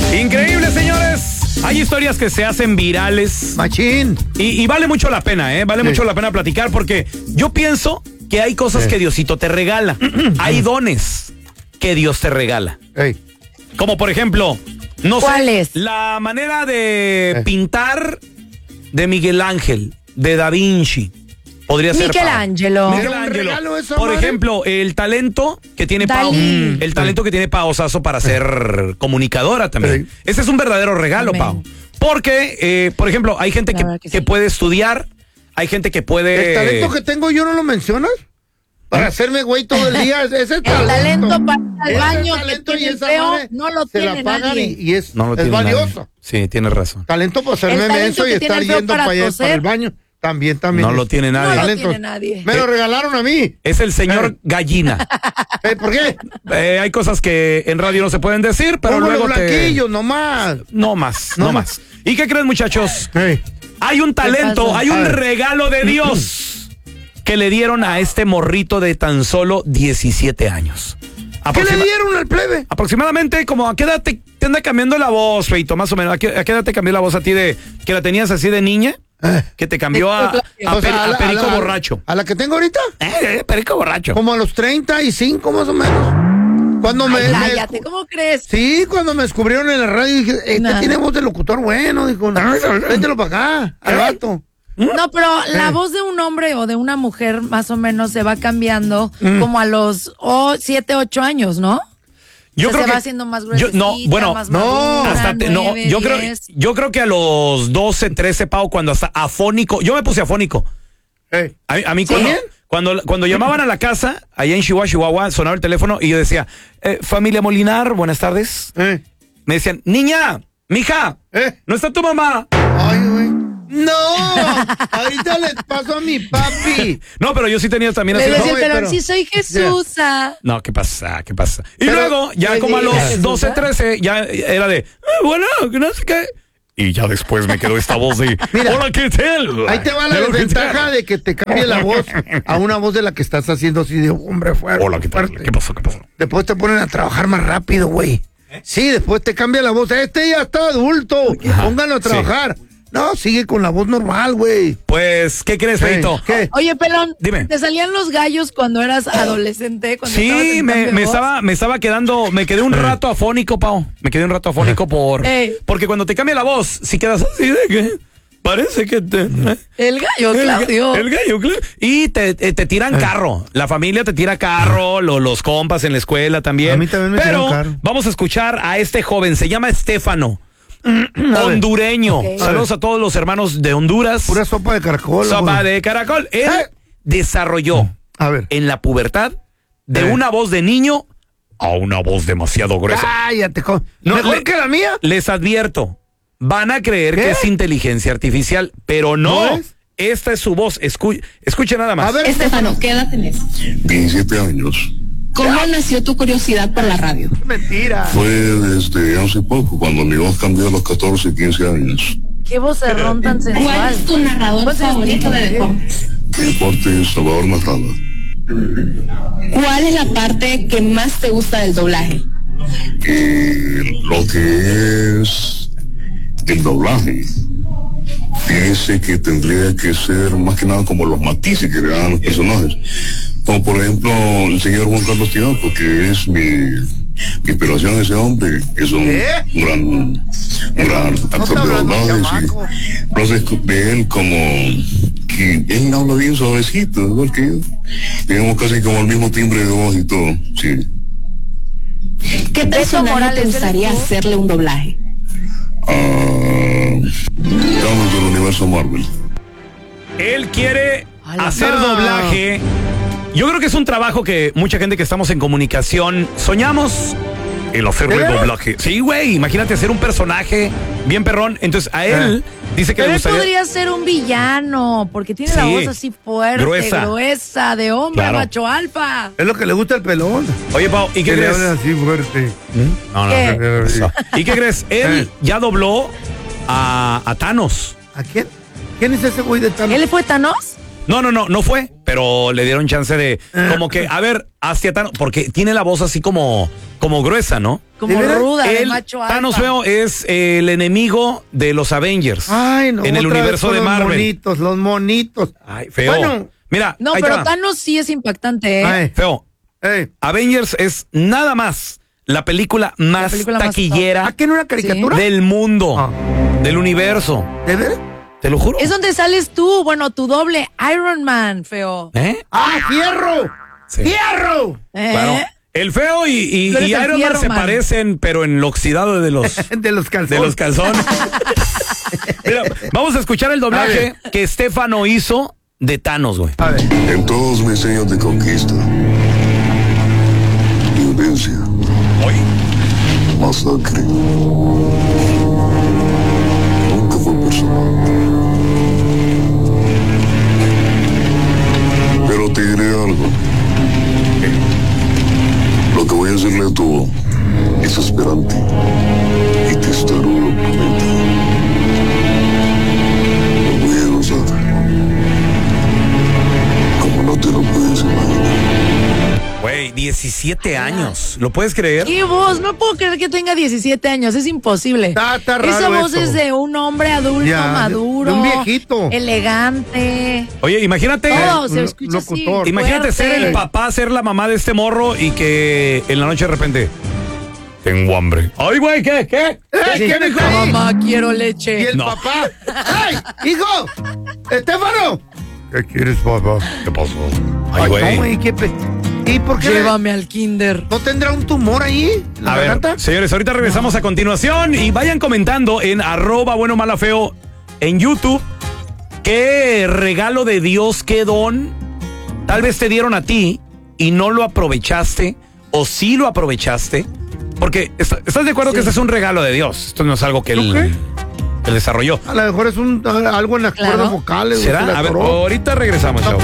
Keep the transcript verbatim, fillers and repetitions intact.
Increíble, señores. Hay historias que se hacen virales. Machín. Y, y vale mucho la pena, ¿eh? Vale sí. mucho la pena platicar porque yo pienso que hay cosas sí. que Diosito te regala. Hay dones que Dios te regala. Hey. Como por ejemplo, no ¿Cuál sé, es? la manera de Eh. pintar de Miguel Ángel, de Da Vinci. Podría ser Michelangelo. Michelangelo. Por ejemplo, el talento que tiene Pau. Dalí. El talento que tiene Pau Sasso para ser comunicadora también. Sí. Ese es un verdadero regalo, Amén. Pau. Porque, eh, por ejemplo, hay gente que, que que sí. puede estudiar, hay gente que puede... ¿El talento que tengo yo no lo mencionas? Para hacerme güey todo el día. Ese es el El talento para el Ese baño que talento tiene y el esa feo madre no lo se la tiene pagan nadie. y, y es, No lo es tiene valioso. nadie. Sí, tienes razón. Talento para hacerme El talento menso y que tiene estar el feo yendo para para allá coser. para el baño. También, también. No lo tiene nadie. No lo Talento. tiene nadie. Me lo regalaron a mí. Es el señor Eh. Gallina. Eh, ¿Por qué? Eh, hay cosas que en radio no se pueden decir, pero Como luego los te... blanquillos, nomás. No más, No no más. ¿Y qué creen, muchachos? Hey. Hay un talento, pasa? hay A un ver. regalo de Dios que le dieron a este morrito de tan solo diecisiete años. ¿Qué le Aproxima- dieron al plebe? Aproximadamente, como a qué edad te, te anda cambiando la voz, Feito, más o menos. ¿A qué, a qué edad te cambió la voz a ti de que la tenías así de niña? Eh. Que te cambió a, a, O sea, peri- a a la- perico a la- borracho. ¿A la que tengo ahorita? Eh, eh, perico borracho. Como a los treinta y cinco más o menos. Cuando me, Ay, me- cállate, ¿cómo crees? Sí, cuando me descubrieron en la radio dije, este Nah. tiene voz de locutor bueno, dijo, no, véntelo para acá, al rato. No, pero la Eh. voz de un hombre o de una mujer más o menos se va cambiando Mm. como a los oh, siete, ocho años, ¿no? Yo O sea, creo se va que haciendo más yo- gruesecita, no, bueno, más no, madura, hasta te- no, nueve, yo creo diez. yo creo que a los doce, trece, Pau, cuando hasta afónico, yo me puse afónico. Eh, A, a mí cuando, ¿Bien? cuando, cuando llamaban a la casa, allá en Chihuahua, Chihuahua, sonaba el teléfono y yo decía, eh, familia Molinar, buenas tardes. eh, Me decían, niña, mija, eh. ¿no está tu mamá? Ay, güey. No, ahorita les paso a mi papi. No, pero yo sí tenía también Le así. decía ¿no? el güey, pelón, pero- sí soy Jesús. ah. No, ¿qué pasa? ¿Qué pasa? Y Pero- luego, ya Ay, como a los diga. doce, trece, ya era de, "Ah, bueno, que no sé qué. Y ya después me quedó esta voz de, Mira, hola, ¿qué tal? Ahí te va la Hello, ¿qué desventaja tal? de que te cambie la voz a una voz de la que estás haciendo así de hombre fuerte. Hola, ¿qué tal? fuerte. ¿Qué pasó? ¿Qué pasó? Después te ponen a trabajar más rápido, güey. Sí, después te cambia la voz. Este ya está adulto. Ajá, Pónganlo a trabajar. No, sigue con la voz normal, güey. Pues, ¿qué crees, Feito? ¿Qué? Oye, pelón, Dime. ¿te salían los gallos cuando eras adolescente? Cuando estabas Sí, en me, cambio me de voz? estaba, me estaba quedando, me quedé un rato afónico, Pau. Me quedé un rato afónico por, Ey. porque cuando te cambia la voz, si quedas así de que parece que te, ¿eh? El gallo, El, Claudio. el gallo, Cla- y te, te, te tiran carro. La familia te tira carro, lo- los compas en la escuela también. A mí también me Pero tiran carro. vamos a escuchar a este joven, se llama Estefano, hondureño. Ok. Saludos a todos los hermanos de Honduras. Pura sopa de caracol. Sopa güey. de caracol. Él Eh. desarrolló A ver. en la pubertad de Eh. una voz de niño a una voz demasiado gruesa. Cállate. co- No, ¿Mejor le- que la mía? Les advierto, van a creer ¿Qué? que es inteligencia artificial, pero no. ¿No es? Esta es su voz. Escu- escuche nada más. A ver. Estefano, ¿qué edad tenés? diecisiete años. ¿Cómo nació tu curiosidad por la radio? Mentira. Fue desde hace poco, cuando mi voz cambió a los catorce, quince años. Qué vocerrón tan ¿Cuál sensual. es tu narrador ¿Cuántos años favorito de tienes? deportes? Mi deporte es Salvador Narrada. ¿Cuál es la parte que más te gusta del doblaje? Y lo que es el doblaje, fíjese que tendría que ser más que nada como los matices que le dan a los personajes. Como por ejemplo el señor Juan Carlos Tinoco, que es mi, mi inspiración, ese hombre, es un ¿Eh? gran, un gran está actor de hablando, doblaje. chamaco. Sí. Entonces de él como que él habla bien suavecito, igual que yo. Tenemos casi como el mismo timbre de voz y todo, sí. ¿Qué personaje Morales, te gustaría ¿eres tú? hacerle un doblaje? Ah, estamos del universo Marvel. Él quiere A la hacer no. doblaje. Yo creo que es un trabajo que mucha gente que estamos en comunicación soñamos. El hacerle ¿De veras? doblaje. Sí, güey. Imagínate hacer un personaje bien perrón. Entonces, a él dice que Pero le él gustaría. podría ser un villano, porque tiene la Sí. voz así fuerte, Gruesa. gruesa, de hombre, Claro. macho alfa. Es lo que le gusta el pelón. Oye, Pau, ¿y qué Que le crees? hablen así fuerte. No, no. ¿Qué? Eso. ¿Y qué crees? Él Eh. ya dobló a, a Thanos. ¿A quién? ¿Quién es ese güey de Thanos? ¿Él fue Thanos? No, no, no, no fue, pero le dieron chance de, como que, a ver, hacia Thanos, porque tiene la voz así como, como gruesa, ¿no? Como ruda, de El macho Thanos alfa. feo es el enemigo de los Avengers. Ay, no. En el otra vez universo con de los Marvel. monitos, los monitos. Ay, feo. Bueno. Mira, No, ahí te pero va. Thanos sí es impactante, ¿eh? Ay, Feo. ey. Avengers es nada más la película más película más taquillera ¿Ah, que no era caricatura? del mundo, Ah. del universo. ¿De veras? Te lo juro. Es donde sales tú, bueno, tu doble, Iron Man, feo. ¿Eh? ¡Ah, fierro! Sí. ¡Fierro! ¿Eh? Claro. El feo y, y, Tú eres y el Iron Man fierro, se man. parecen, pero en lo oxidado de los, De los calzones. de los calzones. Mira, vamos a escuchar el doblaje que Estefano hizo de Thanos, güey. A ver. En todos mis años de conquista, violencia, masacre, nunca fue personal. Pero te diré algo. Lo que voy a hacerle a tu es esperante y testarudo promete. Lo voy a gozar. Como no te lo puedes imaginar. Güey, diecisiete años. ¿Lo puedes creer? ¿Qué voz? No puedo creer que tenga diecisiete años, es imposible. Está- está raro Esa voz eso. es de un hombre adulto, Ya, de- maduro. de un viejito. Elegante. Oye, imagínate. Todo, un se escucha así. locutor. Imagínate fuerte. ser el papá, ser la mamá de este morro y que en la noche de repente tengo hambre. Ay, güey, ¿qué? ¿Qué? ¡Ey, qué dijo? Mamá, quiero Y leche. el No. papá. ¡Ay, hijo! ¡Estefano! ¿Qué quieres, papá? ¿Qué pasó? Ay, Ay, güey. no, güey, qué pe- ¿Y por qué? Llévame al kinder. ¿No tendrá un tumor ahí? en la A ver, garganta? señores, ahorita regresamos a continuación y vayan comentando en arroba bueno mala feo en YouTube qué regalo de Dios, qué don tal vez te dieron a ti y no lo aprovechaste o sí lo aprovechaste. Porque est- estás de acuerdo que este es un regalo de Dios. Esto no es algo que él, qué? él desarrolló. A lo mejor es un, algo en las Claro. cuerdas vocales. güey, ¿Será? se le A ver, atoró. ahorita regresamos, chavo.